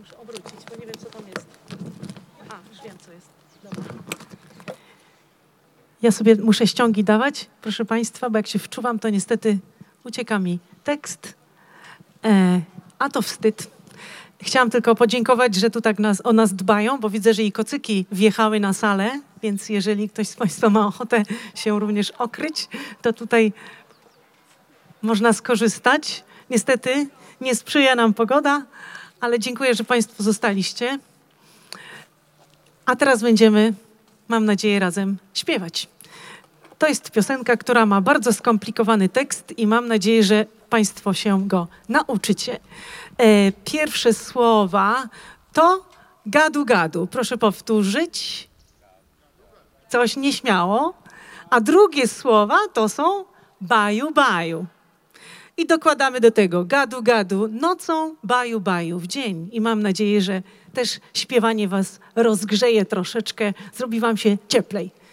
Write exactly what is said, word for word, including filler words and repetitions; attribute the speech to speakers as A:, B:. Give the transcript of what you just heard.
A: muszę obrócić, bo nie wiem, co tam jest. A, już wiem, co jest. Dobra. Ja sobie muszę ściągi dawać, proszę Państwa, bo jak się wczuwam, to niestety ucieka mi tekst, e, a to wstyd. Chciałam tylko podziękować, że tu tak nas, o nas dbają, bo widzę, że i kocyki wjechały na salę, więc jeżeli ktoś z Państwa ma ochotę się również okryć, to tutaj można skorzystać. Niestety nie sprzyja nam pogoda, ale dziękuję, że Państwo zostaliście. A teraz będziemy, mam nadzieję, razem śpiewać. To jest piosenka, która ma bardzo skomplikowany tekst i mam nadzieję, że Państwo się go nauczycie. E, pierwsze słowa to gadu gadu. Proszę powtórzyć. Coś nieśmiało. A drugie słowa to są baju baju. I dokładamy do tego gadu gadu nocą, baju baju w dzień. I mam nadzieję, że też śpiewanie was rozgrzeje troszeczkę, zrobi wam się cieplej.